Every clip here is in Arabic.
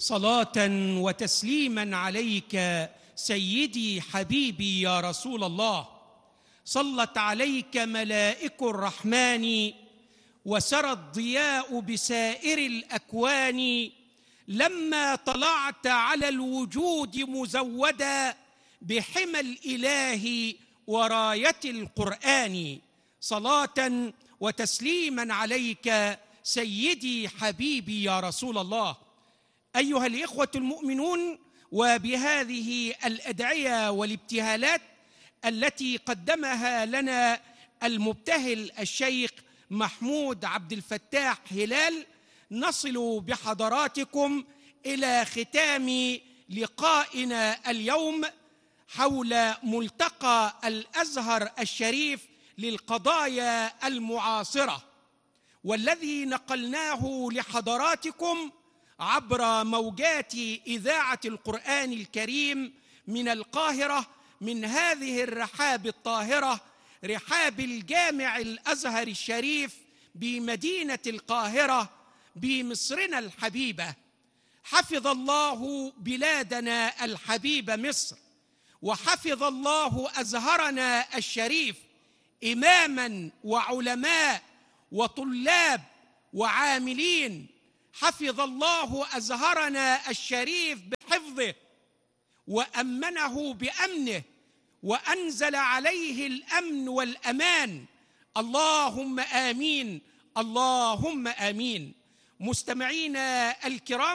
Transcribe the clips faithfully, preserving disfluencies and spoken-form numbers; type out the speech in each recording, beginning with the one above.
صلاة وتسليما عليك سيدي حبيبي يا رسول الله. صلت عليك ملائك الرحمن وسرى الضياء بسائر الأكوان، لما طلعت على الوجود مزودا بحمى الإله وراية القرآن. صلاة وتسليما عليك سيدي حبيبي يا رسول الله. أيها الإخوة المؤمنون، وبهذه الأدعية والابتهالات التي قدمها لنا المبتهل الشيخ محمود عبد الفتاح هلال، نصل بحضراتكم إلى ختام لقائنا اليوم حول ملتقى الأزهر الشريف للقضايا المعاصرة، والذي نقلناه لحضراتكم عبر موجات إذاعة القرآن الكريم من القاهرة، من هذه الرحاب الطاهرة، رحاب الجامع الأزهر الشريف بمدينة القاهرة بمصرنا الحبيبة. حفظ الله بلادنا الحبيبة مصر، وحفظ الله أزهرنا الشريف إماماً وعلماء وطلاب وعاملين. حفظ الله أزهرنا الشريف بحفظه وأمنه بأمنه وأنزل عليه الأمن والأمان. اللهم آمين، اللهم آمين. مستمعينا الكرام،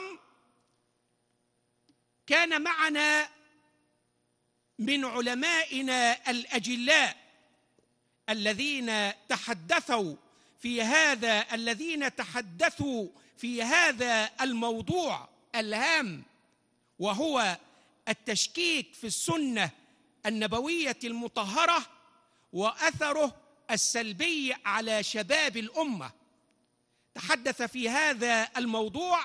كان معنا من علمائنا الأجلاء الذين تحدثوا في هذا الذين تحدثوا في هذا الموضوع الهام، وهو التشكيك في السنة النبوية المطهرة وأثره السلبي على شباب الأمة. تحدث في هذا الموضوع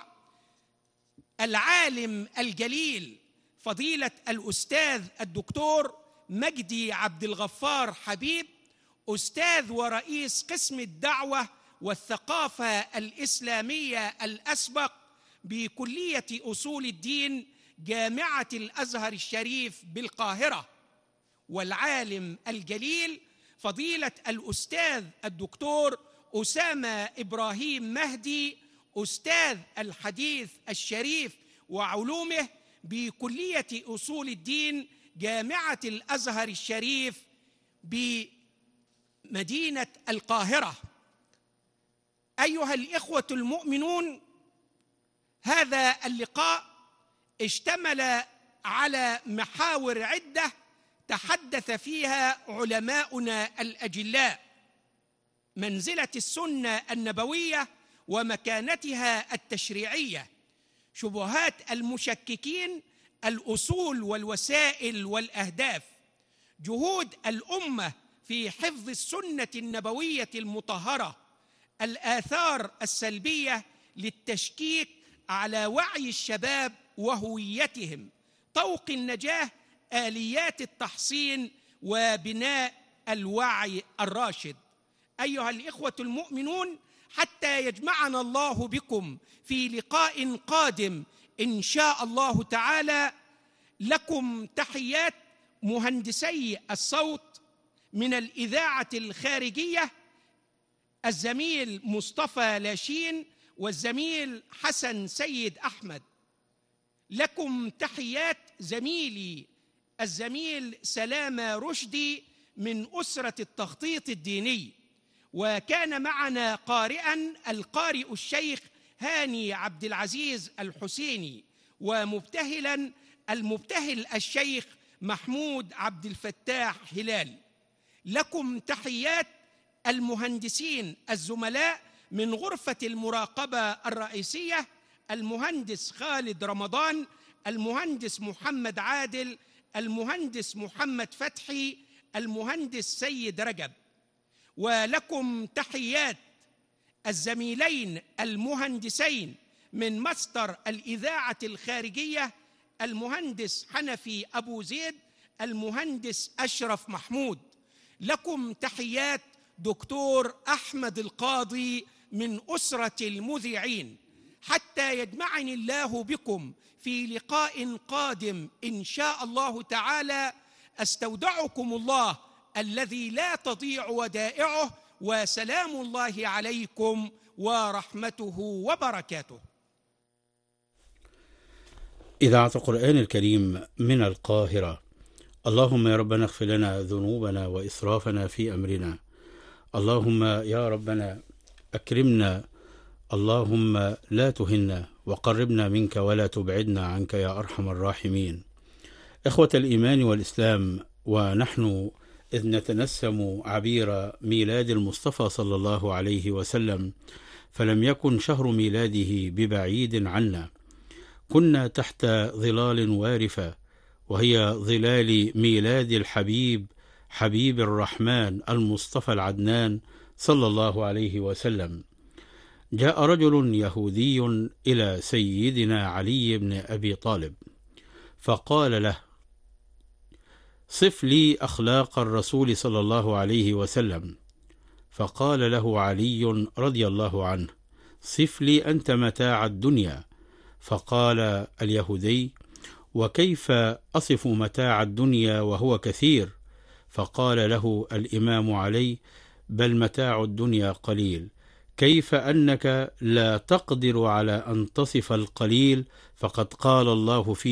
العالم الجليل فضيلة الأستاذ الدكتور مجدي عبد الغفار حبيب، أستاذ ورئيس قسم الدعوة والثقافة الإسلامية الأسبق بكلية أصول الدين جامعة الأزهر الشريف بالقاهرة، والعالم الجليل فضيلة الأستاذ الدكتور أسامة إبراهيم مهدي، أستاذ الحديث الشريف وعلومه بكلية أصول الدين جامعة الأزهر الشريف بمدينة القاهرة. أيها الإخوة المؤمنون، هذا اللقاء اشتمل على محاور عدة تحدث فيها علماؤنا الأجلاء: منزلة السنة النبوية ومكانتها التشريعية، شبهات المشككين، الأصول والوسائل والأهداف، جهود الأمة في حفظ السنة النبوية المطهرة، الآثار السلبية للتشكيك على وعي الشباب وهويتهم، طوق النجاة، آليات التحصين وبناء الوعي الراشد. أيها الإخوة المؤمنون، حتى يجمعنا الله بكم في لقاء قادم إن شاء الله تعالى، لكم تحيات مهندسي الصوت من الإذاعة الخارجية، الزميل مصطفى لاشين والزميل حسن سيد أحمد. لكم تحيات زميلي الزميل سلامة رشدي من أسرة التخطيط الديني، وكان معنا قارئا القارئ الشيخ هاني عبد العزيز الحسيني، ومبتهلا المبتهل الشيخ محمود عبد الفتاح هلال. لكم تحيات المهندسين الزملاء من غرفة المراقبة الرئيسية: المهندس خالد رمضان، المهندس محمد عادل، المهندس محمد فتحي، المهندس سيد رجب. ولكم تحيات الزميلين المهندسين من مصدر الإذاعة الخارجية: المهندس حنفي أبو زيد، المهندس أشرف محمود. لكم تحيات دكتور أحمد القاضي من أسرة المذيعين. حتى يجمعني الله بكم في لقاء قادم إن شاء الله تعالى. أستودعكم الله الذي لا تضيع ودائعه، وسلام الله عليكم ورحمته وبركاته. إذاعة القرآن الكريم من القاهرة. اللهم يا ربنا اغفر لنا ذنوبنا وإسرافنا في أمرنا. اللهم يا ربنا أكرمنا. اللهم لا تهنا، وقربنا منك ولا تبعدنا عنك يا أرحم الراحمين. إخوة الإيمان والإسلام، ونحن إذ نتنسم عبير ميلاد المصطفى صلى الله عليه وسلم، فلم يكن شهر ميلاده ببعيد عنا. كنا تحت ظلال وارفة، وهي ظلال ميلاد الحبيب حبيب الرحمن المصطفى العدنان صلى الله عليه وسلم. جاء رجل يهودي إلى سيدنا علي بن أبي طالب فقال له: صف لي أخلاق الرسول صلى الله عليه وسلم. فقال له علي رضي الله عنه: صف لي أنت متاع الدنيا. فقال اليهودي: وكيف أصف متاع الدنيا وهو كثير؟ فقال له الإمام علي: بل متاع الدنيا قليل. كيف أنك لا تقدر على أن تصف القليل؟ فقد قال الله فيه: